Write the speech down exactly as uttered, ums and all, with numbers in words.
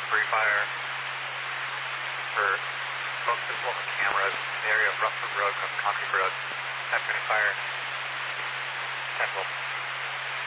Free fire for both visual and cameras in the area of Russell Road, Concrete Road. Type fire. ten volts.